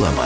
Реклама.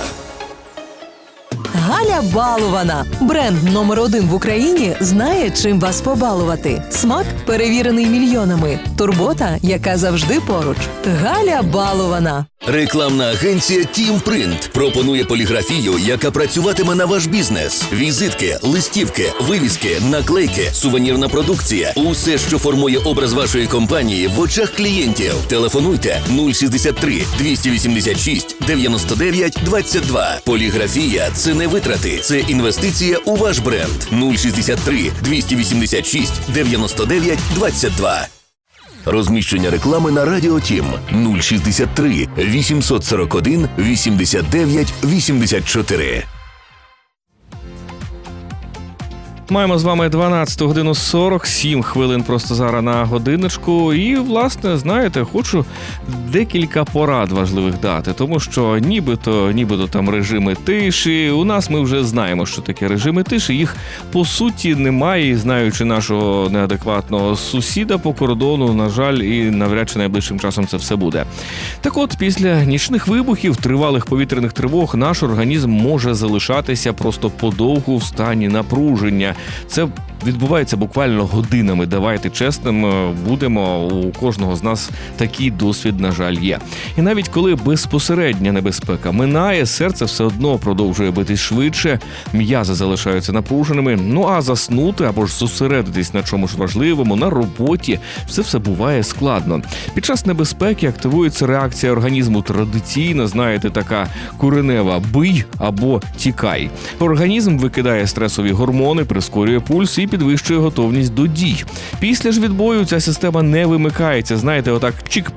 Галя Балувана. Бренд номер 1 в Україні знає, чим вас побалувати. Смак, перевірений мільйонами. Турбота, яка завжди поруч. Галя Балувана. Рекламна агенція «Тім Принт» пропонує поліграфію, яка працюватиме на ваш бізнес. Візитки, листівки, вивіски, наклейки, сувенірна продукція – усе, що формує образ вашої компанії в очах клієнтів. Телефонуйте 063 286 99 22. Поліграфія – це не витрати, це інвестиція у ваш бренд. 063 286 99 22. Розміщення реклами на Радіо Тім 063 841 89 84. Маємо з вами 12 годину 47 хвилин просто зараз на годиночку. І, власне, знаєте, хочу декілька порад важливих дати. Тому що нібито там режими тиші. У нас ми вже знаємо, що таке режими тиші. Їх, по суті, немає. І знаючи нашого неадекватного сусіда по кордону, на жаль, і навряд чи найближчим часом це все буде. Так от, після нічних вибухів, тривалих повітряних тривог, наш організм може залишатися просто подовгу в стані напруження. Це відбувається буквально годинами. Давайте чесним будемо, у кожного з нас такий досвід, на жаль, є. І навіть коли безпосередня небезпека минає, серце все одно продовжує битись швидше, м'язи залишаються напруженими, а заснути або ж зосередитись на чомусь важливому, на роботі, все буває складно. Під час небезпеки активується реакція організму традиційна, знаєте, така коренева «бий» або «тікай». Організм викидає стресові гормони, прискорює пульс і підвищує готовність до дій. Після ж відбою ця система не вимикається, знаєте, отак чик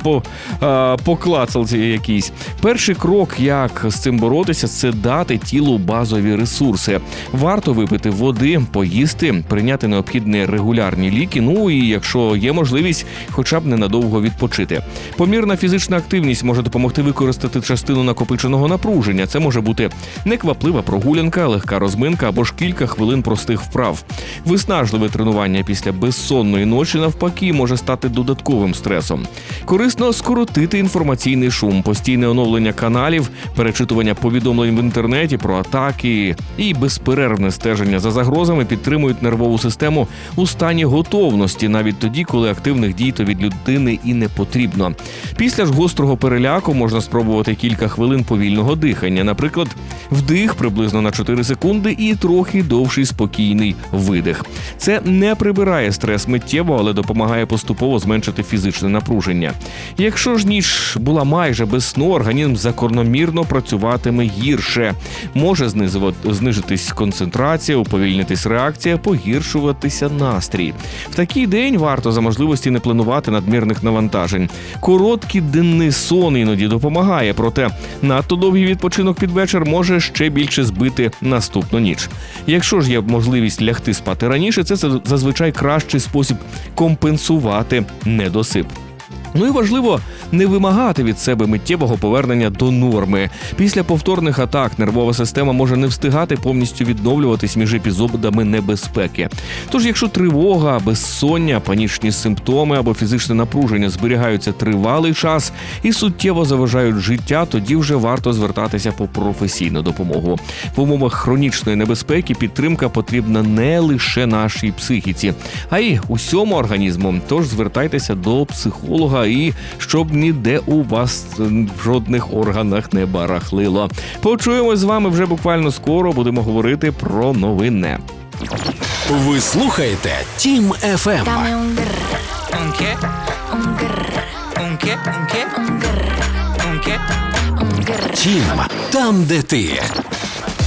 по клацалці якійсь. Перший крок, як з цим боротися, це дати тілу базові ресурси. Варто випити води, поїсти, прийняти необхідні регулярні ліки, і якщо є можливість, хоча б ненадовго відпочити. Помірна фізична активність може допомогти використати частину накопиченого напруження. Це може бути некваплива прогулянка, легка розминка або ж кілька хвилин простих вправ. Виснажливе тренування після безсонної ночі, навпаки, може стати додатковим стресом. Корисно скоротити інформаційний шум, постійне оновлення каналів, перечитування повідомлень в інтернеті про атаки і безперервне стеження за загрозами підтримують нервову систему у стані готовності, навіть тоді, коли активних дій то від людини і не потрібно. Після ж гострого переляку можна спробувати кілька хвилин повільного дихання. Наприклад, вдих приблизно на 4 секунди і трохи довший спокійний видих. Це не прибирає стрес миттєво, але допомагає поступово зменшити фізичне напруження. Якщо ж ніч була майже без сну, організм закономірно працюватиме гірше. Може знижитись концентрація, уповільнитись реакція, погіршуватися настрій. В такий день варто за можливості не планувати надмірних навантажень. Короткий денний сон іноді допомагає, проте надто довгий відпочинок під вечір може ще більше збити наступну ніч. Якщо ж є можливість лягти спати раніше, це зазвичай кращий спосіб компенсувати недосип. І важливо не вимагати від себе миттєвого повернення до норми. Після повторних атак нервова система може не встигати повністю відновлюватись між епізодами небезпеки. Тож, якщо тривога, безсоння, панічні симптоми або фізичне напруження зберігаються тривалий час і суттєво заважають життя, тоді вже варто звертатися по професійну допомогу. В умовах хронічної небезпеки підтримка потрібна не лише нашій психіці, а й усьому організму. Тож звертайтеся до психолога і щоб ніде у вас в жодних органах не барахлило. Почуємось з вами вже буквально скоро, будемо говорити про новини. Ви слухаєте Тім ФМ. Тім, там де ти.